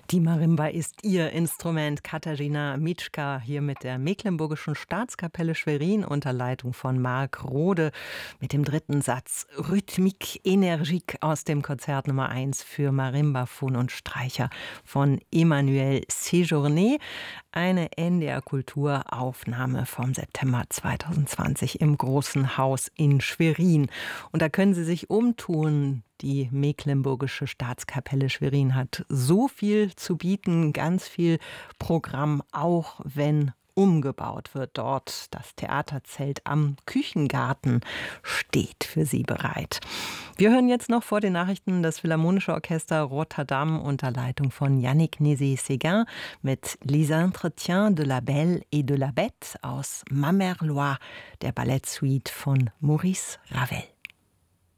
Die Marimba ist ihr Instrument. Katarzyna Mitschka hier mit der Mecklenburgischen Staatskapelle Schwerin unter Leitung von Marc Rode mit dem dritten Satz Rhythmique énergique aus dem Konzert Nummer 1 für Marimbaphon und Streicher von Emmanuel Séjourné. Eine NDR Kultur Aufnahme vom September 2020 im Großen Haus in Schwerin. Und da können Sie sich umtun. Die Mecklenburgische Staatskapelle Schwerin hat so viel zu bieten, ganz viel Programm, auch wenn umgebaut wird dort. Das Theaterzelt am Küchengarten steht für Sie bereit. Wir hören jetzt noch vor den Nachrichten das Philharmonische Orchester Rotterdam unter Leitung von Yannick Nézet-Séguin mit Les Entretiens de la Belle et de la Bête aus Ma Mère Loire, der Ballettsuite von Maurice Ravel.